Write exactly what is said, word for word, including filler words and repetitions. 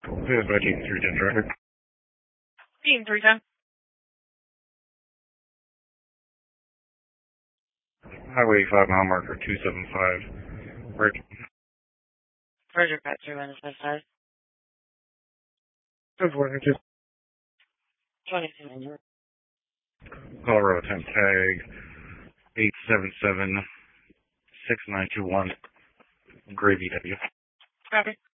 Good, by Team three ten traffic. Team three ten. Highway five mile marker two seven five. Right. Roger, Pat three minutes by five. That's what I just. twenty-two hundred. Colorado ten tag eight seven seven six nine two one. Gravy W. Copy.